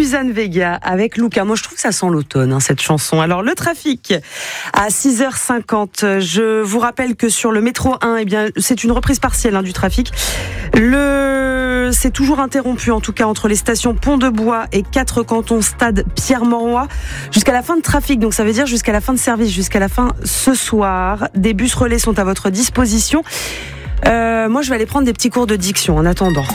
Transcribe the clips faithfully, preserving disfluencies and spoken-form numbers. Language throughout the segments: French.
Suzanne Vega avec Luca. Moi, je trouve que ça sent l'automne, hein, cette chanson. Alors, le trafic à six heures cinquante. Je vous rappelle que sur le métro un, eh bien, c'est une reprise partielle hein, du trafic. Le... C'est toujours interrompu, en tout cas, entre les stations Pont-de-Bois et quatre cantons Stade Pierre-Mauroy jusqu'à la fin de trafic. Donc, ça veut dire jusqu'à la fin de service, jusqu'à la fin ce soir. Des bus relais sont à votre disposition. Euh, moi, je vais aller prendre des petits cours de diction en attendant.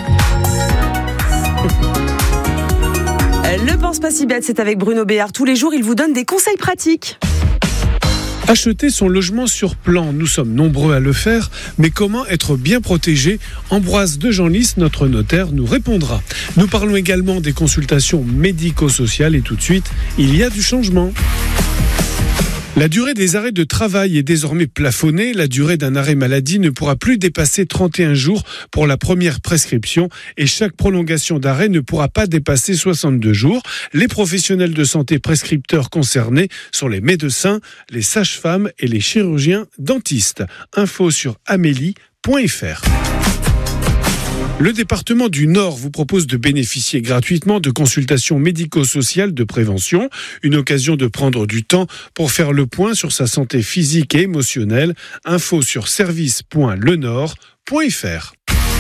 Le Pense pas si bête, c'est avec Bruno Béard. Tous les jours, il vous donne des conseils pratiques. Acheter son logement sur plan, nous sommes nombreux à le faire, mais comment être bien protégé ? Ambroise de Genlis, notre notaire, nous répondra. Nous parlons également des consultations médico-sociales et tout de suite, il y a du changement. La durée des arrêts de travail est désormais plafonnée. La durée d'un arrêt maladie ne pourra plus dépasser trente et un jours pour la première prescription et chaque prolongation d'arrêt ne pourra pas dépasser soixante-deux jours. Les professionnels de santé prescripteurs concernés sont les médecins, les sages-femmes et les chirurgiens dentistes. Info sur amélie point f r. Le département du Nord vous propose de bénéficier gratuitement de consultations médico-sociales de prévention, une occasion de prendre du temps pour faire le point sur sa santé physique et émotionnelle. Info sur service point le nord point f r.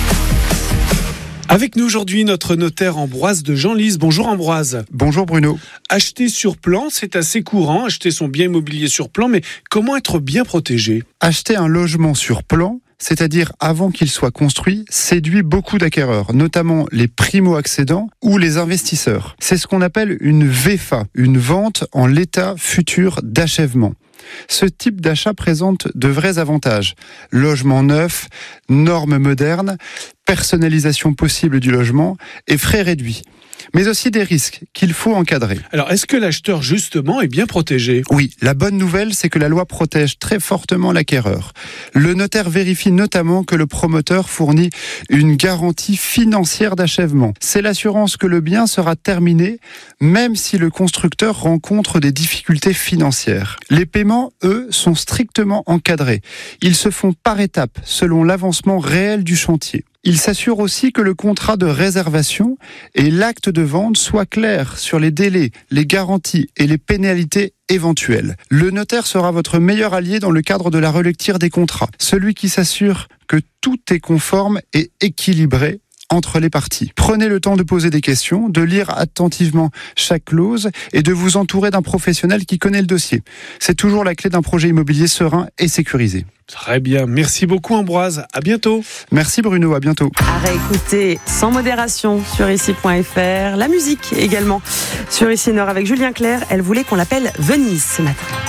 Avec nous aujourd'hui, notre notaire Ambroise de Genlis. Bonjour Ambroise. Bonjour Bruno. Acheter sur plan, c'est assez courant, acheter son bien immobilier sur plan, mais comment être bien protégé ? Acheter un logement sur plan, c'est-à-dire avant qu'il soit construit, séduit beaucoup d'acquéreurs, notamment les primo-accédants ou les investisseurs. C'est ce qu'on appelle une V F A, une vente en l'état futur d'achèvement. Ce type d'achat présente de vrais avantages. Logement neuf, normes modernes, personnalisation possible du logement et frais réduits. Mais aussi des risques qu'il faut encadrer. Alors, est-ce que l'acheteur, justement, est bien protégé ? Oui, la bonne nouvelle, c'est que la loi protège très fortement l'acquéreur. Le notaire vérifie notamment que le promoteur fournit une garantie financière d'achèvement. C'est l'assurance que le bien sera terminé, même si le constructeur rencontre des difficultés financières. Les paiements, eux, sont strictement encadrés. Ils se font par étapes, selon l'avancement réel du chantier. Il s'assure aussi que le contrat de réservation et l'acte de vente soient clairs sur les délais, les garanties et les pénalités éventuelles. Le notaire sera votre meilleur allié dans le cadre de la relecture des contrats, celui qui s'assure que tout est conforme et équilibré entre les parties. Prenez le temps de poser des questions, de lire attentivement chaque clause et de vous entourer d'un professionnel qui connaît le dossier. C'est toujours la clé d'un projet immobilier serein et sécurisé. Très bien, merci beaucoup Ambroise, à bientôt. Merci Bruno, à bientôt. À réécouter sans modération sur ici point f r, la musique également sur Ici Nord avec Julien Clerc. Elle voulait qu'on l'appelle Venise ce matin.